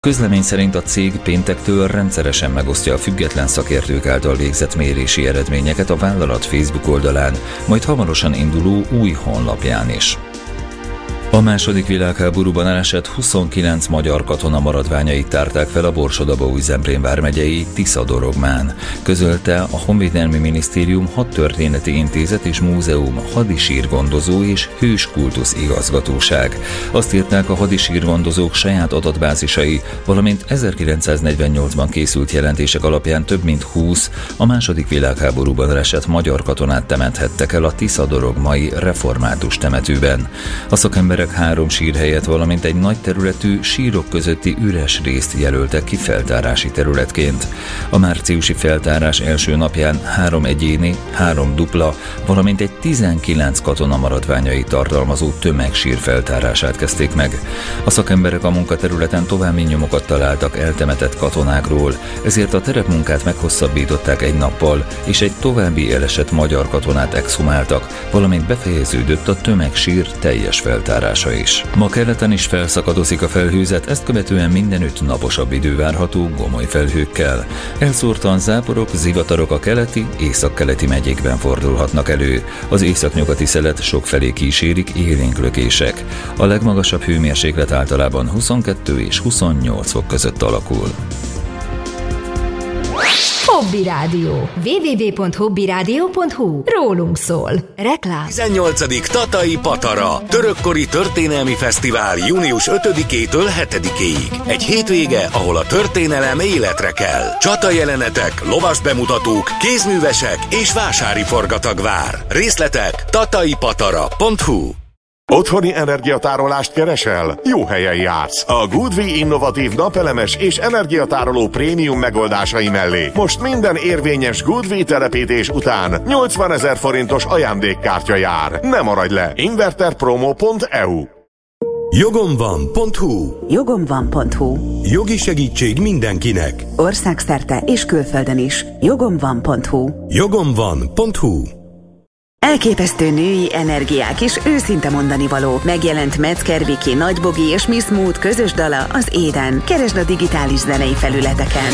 Közlemény szerint a cég péntektől rendszeresen megosztja a független szakértők által végzett mérési eredményeket a vállalat Facebook oldalán, majd hamarosan induló új honlapján is. A második világháborúban elesett 29 magyar katona maradványait tárták fel a Borsod-Abaúj-Zemplén vármegyei Tisza-Dorogmán. Közölte a Honvédelmi Minisztérium Hadtörténeti Intézet és Múzeum hadisírgondozó és hőskultusz igazgatóság. Azt írták a hadisírgondozók saját adatbázisai, valamint 1948-ban készült jelentések alapján több mint 20 a második világháborúban elesett magyar katonát temethettek el a Tisza-Dorogmai református temetőben. A szakemberek 3 sírhelyet, valamint egy nagy területű sírok közötti üres részt jelöltek ki feltárási területként. A márciusi feltárás első napján 3 egyéni, 3 dupla, valamint egy 19 katona maradványait tartalmazó tömegsír feltárását kezdték meg. A szakemberek a munkaterületen további nyomokat találtak eltemetett katonákról, ezért a terepmunkát meghosszabbították egy nappal, és egy további elesett magyar katonát exhumáltak, valamint befejeződött a tömegsír teljes feltárása is. Ma keleten is felszakadozik a felhőzet, ezt követően mindenütt naposabb idő várható gomoly felhőkkel. Elszórtan záporok, zivatarok a keleti, északkeleti megyékben fordulhatnak elő. Az északnyugati szelet sokfelé kísérik élénk lökések. A legmagasabb hőmérséklet általában 22 és 28 fok között alakul. Hobby Rádió. www.hobbyradio.hu. Rólunk szól. Reklám. 18. Tatai Patara. Törökkori történelmi fesztivál június 5-től 7-ig. Egy hétvége, ahol a történelem életre kell. Csatajelenetek, lovas bemutatók, kézművesek és vásári forgatag vár. Részletek tataipatara.hu. Otthoni energiatárolást keresel? Jó helyen jársz! A Goodwi innovatív napelemes és energiatároló prémium megoldásai mellé most minden érvényes Goodwi telepítés után 80 000 forintos ajándékkártya jár. Ne maradj le! Inverterpromo.eu. Jogomvan.hu. Jogomvan.hu. Jogi segítség mindenkinek. Országszerte és külföldön is. Jogomvan.hu. Jogomvan.hu. Elképesztő női energiák és őszinte mondanivaló. Megjelent Metzger Viki, Nagy Bogi és Miss Mood közös dala, az Éden. Keresd a digitális zenei felületeken.